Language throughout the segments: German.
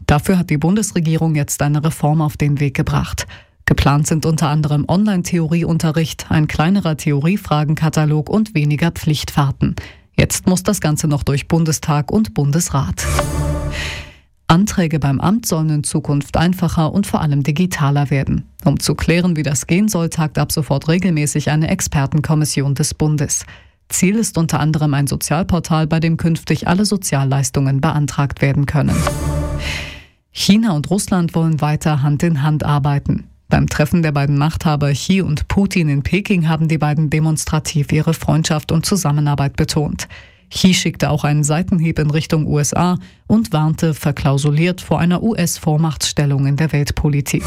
Dafür hat die Bundesregierung jetzt eine Reform auf den Weg gebracht. Geplant sind unter anderem Online-Theorieunterricht, ein kleinerer Theoriefragenkatalog und weniger Pflichtfahrten. Jetzt muss das Ganze noch durch Bundestag und Bundesrat. Anträge beim Amt sollen in Zukunft einfacher und vor allem digitaler werden. Um zu klären, wie das gehen soll, tagt ab sofort regelmäßig eine Expertenkommission des Bundes. Ziel ist unter anderem ein Sozialportal, bei dem künftig alle Sozialleistungen beantragt werden können. China und Russland wollen weiter Hand in Hand arbeiten. Beim Treffen der beiden Machthaber Xi und Putin in Peking haben die beiden demonstrativ ihre Freundschaft und Zusammenarbeit betont. Xi schickte auch einen Seitenhieb in Richtung USA und warnte verklausuliert vor einer US-Vormachtstellung in der Weltpolitik.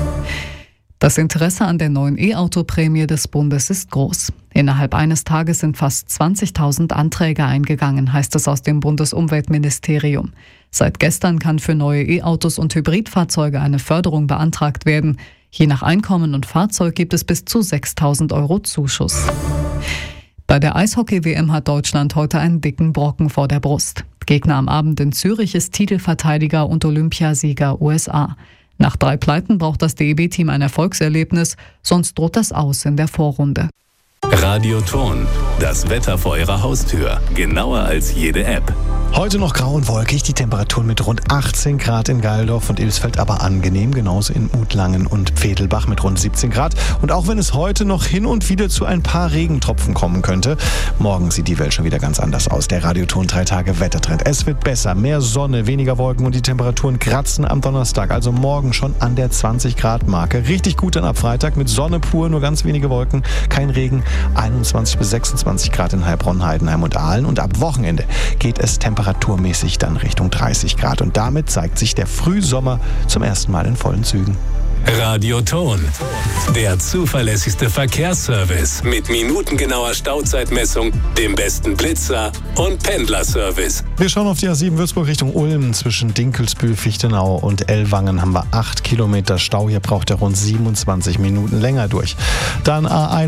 Das Interesse an der neuen E-Auto-Prämie des Bundes ist groß. Innerhalb eines Tages sind fast 20.000 Anträge eingegangen, heißt es aus dem Bundesumweltministerium. Seit gestern kann für neue E-Autos und Hybridfahrzeuge eine Förderung beantragt werden. Je nach Einkommen und Fahrzeug gibt es bis zu 6.000 € Zuschuss. Bei der Eishockey-WM hat Deutschland heute einen dicken Brocken vor der Brust. Gegner am Abend in Zürich ist Titelverteidiger und Olympiasieger USA. Nach 3 Pleiten braucht das DEB-Team ein Erfolgserlebnis, sonst droht das Aus in der Vorrunde. Radioton, das Wetter vor Ihrer Haustür, genauer als jede App. Heute noch grau und wolkig, die Temperaturen mit rund 18 Grad in Geildorf und Ilsfeld, aber angenehm, genauso in Utlangen und Pfedelbach mit rund 17 Grad. Und auch wenn es heute noch hin und wieder zu ein paar Regentropfen kommen könnte, morgen sieht die Welt schon wieder ganz anders aus. Der Radioton 3 Tage Wettertrend. Es wird besser, mehr Sonne, weniger Wolken und die Temperaturen kratzen am Donnerstag, also morgen schon an der 20 Grad Marke. Richtig gut dann ab Freitag mit Sonne pur, nur ganz wenige Wolken, kein Regen, 21 bis 26 Grad in Heilbronn, Heidenheim und Aalen. Und ab Wochenende geht es temperaturmäßig dann Richtung 30 Grad. Und damit zeigt sich der Frühsommer zum ersten Mal in vollen Zügen. Radioton, der zuverlässigste Verkehrsservice mit minutengenauer Stauzeitmessung, dem besten Blitzer und Pendlerservice. Wir schauen auf die A7 Würzburg Richtung Ulm. Zwischen Dinkelsbühl, Fichtenau und Ellwangen haben wir 8 Kilometer Stau. Hier braucht er rund 27 Minuten länger durch. Dann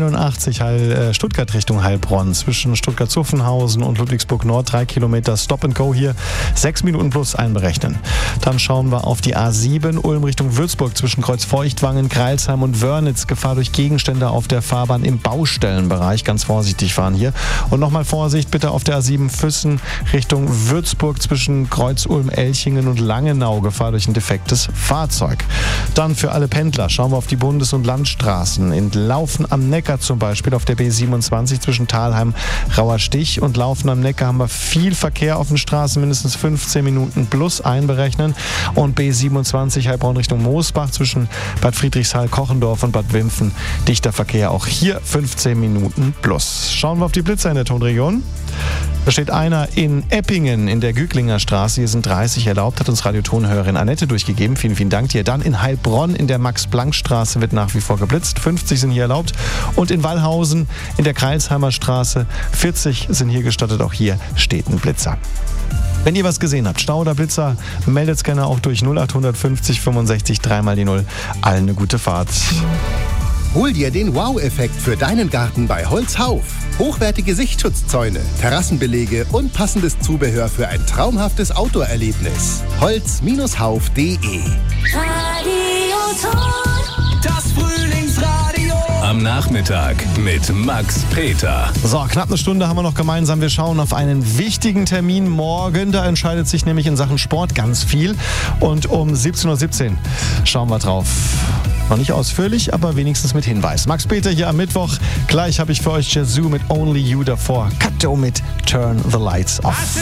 A81 Stuttgart Richtung Heilbronn. Zwischen Stuttgart-Zuffenhausen und Ludwigsburg Nord 3 Kilometer Stop and Go hier. 6 Minuten plus einberechnen. Dann schauen wir auf die A7 Ulm Richtung Würzburg. Zwischen Kreuzfeuchtwangen, Greilsheim und Wörnitz. Gefahr durch Gegenstände auf der Fahrbahn im Baustellenbereich. Ganz vorsichtig fahren hier. Und nochmal Vorsicht bitte auf der A7 Füssen Richtung Würzburg zwischen Kreuz-Ulm-Elchingen und Langenau. Gefahr durch ein defektes Fahrzeug. Dann für alle Pendler schauen wir auf die Bundes- und Landstraßen. In Laufen am Neckar zum Beispiel auf der B27 zwischen Thalheim, Rauerstich und Laufen am Neckar haben wir viel Verkehr auf den Straßen, mindestens 15 Minuten plus einberechnen. Und B27 Heilbronn Richtung Moosbach zwischen Bad Friedrichshall, Kochendorf und Bad Wimpfen. Dichter Verkehr, auch hier 15 Minuten plus. Schauen wir auf die Blitzer in der Tonregion. Da steht einer in Eppingen in der Güglinger Straße. Hier sind 30 erlaubt, hat uns Radiotonhörerin Annette durchgegeben. Vielen, vielen Dank dir. Dann in Heilbronn in der Max-Planck-Straße wird nach wie vor geblitzt. 50 sind hier erlaubt. Und in Wallhausen in der Kreilsheimer Straße 40 sind hier gestattet. Auch hier steht ein Blitzer. Wenn ihr was gesehen habt, Stau oder Blitzer, meldet es gerne auch durch 0850 65 3 die 0. Allen eine gute Fahrt. Hol dir den Wow-Effekt für deinen Garten bei Holzhauf. Hochwertige Sichtschutzzäune, Terrassenbelege und passendes Zubehör für ein traumhaftes Outdoor-Erlebnis. Holz-hauf.de. Das Frühlingsradio. Am Nachmittag mit Max Peter. So, knapp eine Stunde haben wir noch gemeinsam. Wir schauen auf einen wichtigen Termin morgen. Da entscheidet sich nämlich in Sachen Sport ganz viel. Und um 17:17 Uhr schauen wir drauf. Noch nicht ausführlich, aber wenigstens mit Hinweis. Max Peter hier am Mittwoch. Gleich habe ich für euch Yazoo mit Only You davor. Kato mit Turn the Lights Off.